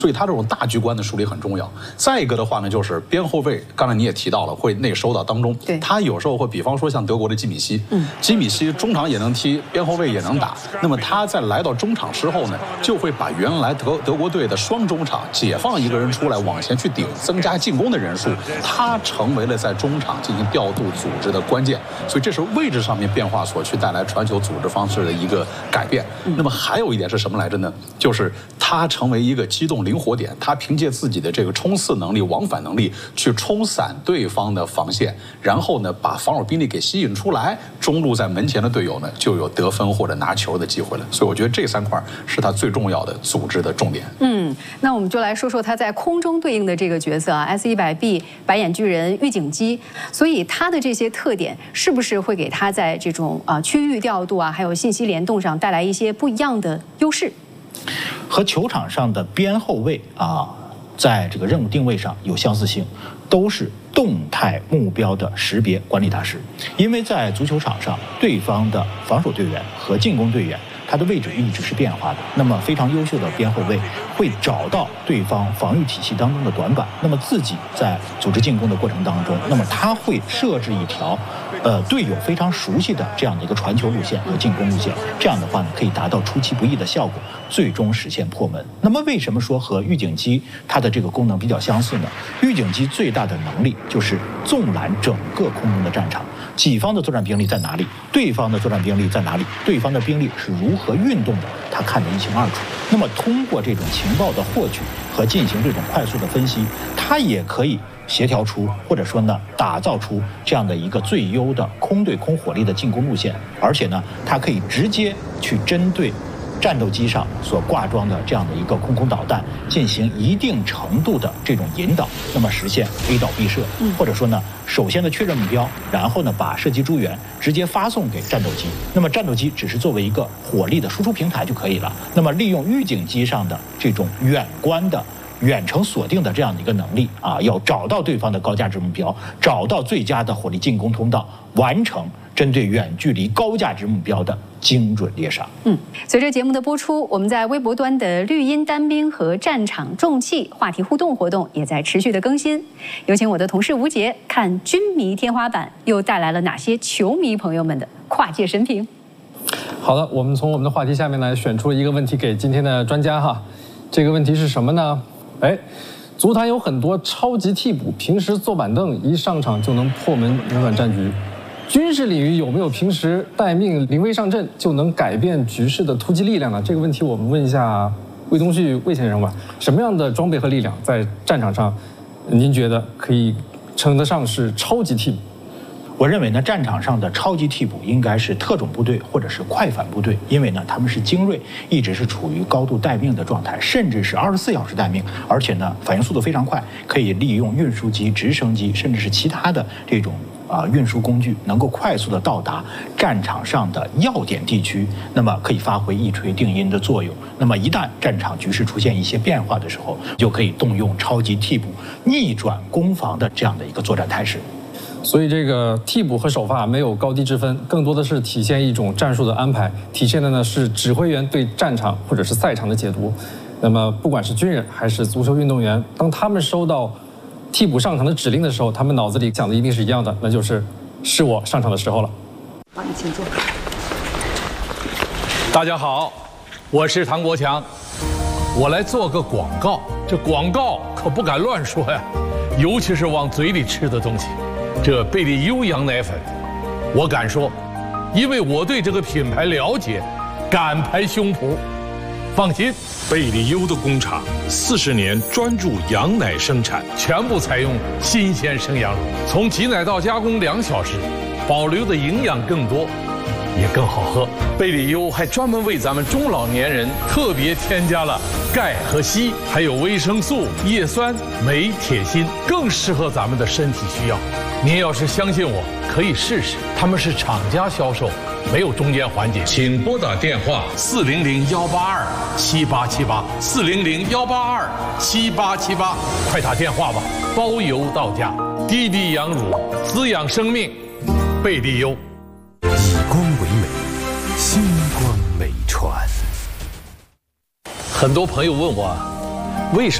所以他这种大局观的梳理很重要。再一个的话呢，就是边后卫，刚才你也提到了会内收到当中， 对， 他有时候会，比方说像德国的基米希，基米希中场也能踢，边后卫也能打。那么他在来到中场之后呢，就会把原来德国队的双中场解放一个人出来往前去顶，增加进攻的人数，他成为了在中场进行调度组织的关键。所以这是位置上面变化所去带来传球组织方式的一个改变。那么还有一点是什么来着呢？就是他成为一个机动灵活点，他凭借自己的这个冲刺能力、往返能力去冲散对方的防线，然后呢把防守兵力给吸引出来，中路在门前的队友呢就有得分或者拿球的机会了。所以我觉得这3块是他最重要的组织的重点。 那我们就来说说他在空中对应的这个角色啊 ，S100B 白眼巨人预警机，所以他的这些特点是不是会给他在这种区域调度啊，还有信息联动上带来一些不一样的优势？ 和球场上的边后卫在这个任务定位上有相似性，都是动态目标的识别管理大师。因为在足球场上，对方的防守队员和进攻队员，他的位置一直是变化的。那么非常优秀的边后卫会找到对方防御体系当中的短板，那么自己在组织进攻的过程当中，那么他会设置一条队友非常熟悉的这样的一个传球路线和进攻路线，这样的话呢，可以达到出其不意的效果，最终实现破门。那么为什么说和预警机它的这个功能比较相似呢？预警机最大的能力就是纵览整个空中的战场，己方的作战兵力在哪里，对方的作战兵力在哪里，对方的兵力是如何运动的，他看得一清二楚。那么通过这种情报的获取和进行这种快速的分析，他也可以协调出或者说呢打造出这样的一个最优的空对空火力的进攻路线，而且呢它可以直接去针对战斗机上所挂装的这样的一个空导弹进行一定程度的这种引导，那么实现 A 到 B 射，或者说呢首先的确认目标，然后呢把射击诸元直接发送给战斗机，那么战斗机只是作为一个火力的输出平台就可以了。那么利用预警机上的这种远观的远程锁定的这样的一个能力要找到对方的高价值目标，找到最佳的火力进攻通道，完成针对远距离高价值目标的精准猎杀。 随着节目的播出，我们在微博端的绿茵单兵和战场重器话题互动活动也在持续的更新。有请我的同事吴杰看军迷天花板又带来了哪些球迷朋友们的跨界神评。 好的，我们从我们的话题下面呢选出了一个问题给今天的专家哈。这个问题是什么呢？足坛有很多超级替补，平时坐板凳，一上场就能破门扭转战局。军事领域有没有平时待命临危上阵就能改变局势的突击力量呢？这个问题我们问一下魏东旭魏先生吧。什么样的装备和力量在战场上，您觉得可以称得上是超级替补？ 我认为呢，战场上的超级替补应该是特种部队或者是快反部队，因为呢他们是精锐，一直是处于高度待命的状态，甚至是24小时待命，而且呢反应速度非常快，可以利用运输机、直升机，甚至是其他的这种运输工具，能够快速的到达战场上的要点地区，那么可以发挥一锤定音的作用。那么一旦战场局势出现一些变化的时候，就可以动用超级替补逆转攻防的这样的一个作战态势。 所以这个替补和首发没有高低之分，更多的是体现一种战术的安排，体现的呢是指挥员对战场或者是赛场的解读。那么不管是军人还是足球运动员，当他们收到替补上场的指令的时候，他们脑子里想的一定是一样的，那就是我上场的时候了。 好，你请坐。 大家好，我是唐国强，我来做个广告。这广告可不敢乱说呀，尤其是往嘴里吃的东西。这贝利优羊奶粉，我敢说，因为我对这个品牌了解，敢拍胸脯。放心， 贝利优的工厂40年专注羊奶生产， 全部采用新鲜生羊乳，从挤奶到加工2小时，保留的营养更多，也更好喝。贝利优还专门为咱们中老年人特别添加了钙和硒，还有维生素、叶酸、镁、铁、锌，更适合咱们的身体需要。您要是相信我，可以试试。他们是厂家销售，没有中间环节。请拨打电话400-182-7878，400-182-7878，快打电话吧，包邮到家。滴滴羊乳，滋养生命，贝利优。 以光为美，星光美传。 很多朋友问我， 为什么？